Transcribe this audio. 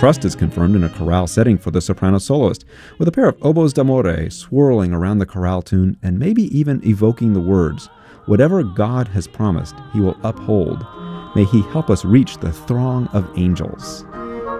trust is confirmed in a chorale setting for the soprano soloist, with a pair of oboes d'amore swirling around the chorale tune and maybe even evoking the words, "Whatever God has promised, he will uphold. May he help us reach the throng of angels."